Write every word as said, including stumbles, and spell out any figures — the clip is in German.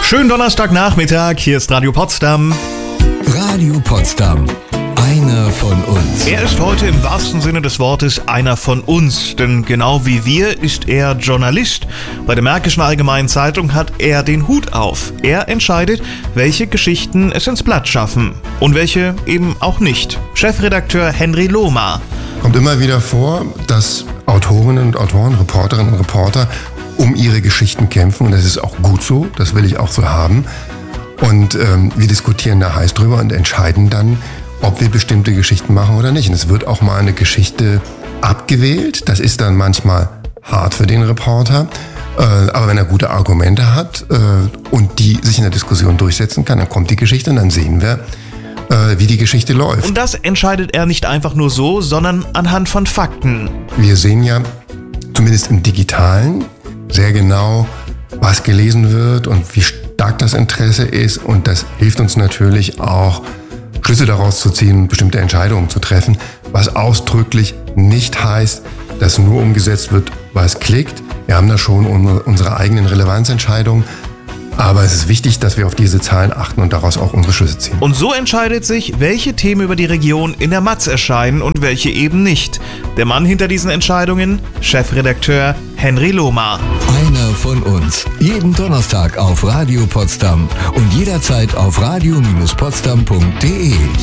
Schönen Donnerstagnachmittag, hier ist Radio Potsdam. Radio Potsdam, einer von uns. Er ist heute im wahrsten Sinne des Wortes einer von uns, denn genau wie wir ist er Journalist. Bei der Märkischen Allgemeinen Zeitung hat er den Hut auf. Er entscheidet, welche Geschichten es ins Blatt schaffen und welche eben auch nicht. Chefredakteur Henry Lohmar. Kommt immer wieder vor, dass Autorinnen und Autoren, Reporterinnen und Reporter um ihre Geschichten kämpfen und das ist auch gut so, das will ich auch so haben. Und ähm, wir diskutieren da heiß drüber und entscheiden dann, ob wir bestimmte Geschichten machen oder nicht. Und es wird auch mal eine Geschichte abgewählt. Das ist dann manchmal hart für den Reporter. Äh, aber wenn er gute Argumente hat äh, und die sich in der Diskussion durchsetzen kann, dann kommt die Geschichte und dann sehen wir, äh, wie die Geschichte läuft. Und das entscheidet er nicht einfach nur so, sondern anhand von Fakten. Wir sehen ja, zumindest im Digitalen, sehr genau, was gelesen wird und wie stark das Interesse ist. Und das hilft uns natürlich auch, Schlüsse daraus zu ziehen, bestimmte Entscheidungen zu treffen, was ausdrücklich nicht heißt, dass nur umgesetzt wird, was klickt. Wir haben da schon unsere eigenen Relevanzentscheidungen, aber es ist wichtig, dass wir auf diese Zahlen achten und daraus auch unsere Schlüsse ziehen. Und so entscheidet sich, welche Themen über die Region in der Matz erscheinen und welche eben nicht. Der Mann hinter diesen Entscheidungen, Chefredakteur Henry Lohmar. Einer von uns. Jeden Donnerstag auf Radio Potsdam und jederzeit auf radio Bindestrich potsdam punkt de.